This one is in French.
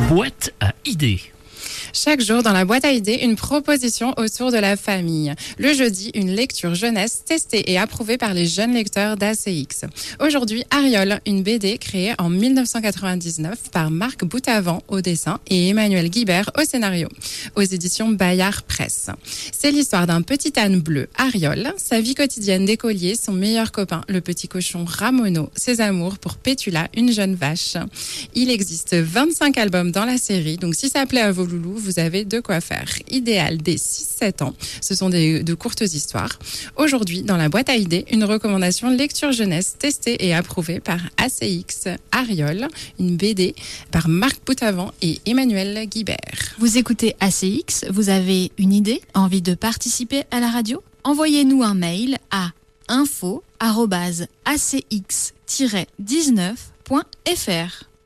boîte à idées. Chaque jour, dans la boîte à idées, une proposition autour de la famille. Le jeudi, une lecture jeunesse testée et approuvée par les jeunes lecteurs d'ACX. Aujourd'hui, Ariol, une BD créée en 1999 par Marc Boutavant au dessin et Emmanuel Guibert au scénario, aux éditions Bayard Presse. C'est l'histoire d'un petit âne bleu, Ariol, sa vie quotidienne d'écolier, son meilleur copain, le petit cochon Ramono, ses amours pour Pétula, une jeune vache. Il existe 25 albums dans la série, donc si ça plaît à vos loulous, vous avez de quoi faire. Idéal dès 6-7 ans. Ce sont de courtes histoires. Aujourd'hui, dans la boîte à idées, une recommandation lecture jeunesse testée et approuvée par ACX. Ariol, une BD par Marc Boutavant et Emmanuel Guibert. Vous écoutez ACX, vous avez une idée, envie de participer à la radio ? Envoyez-nous un mail à info@acx-19.fr.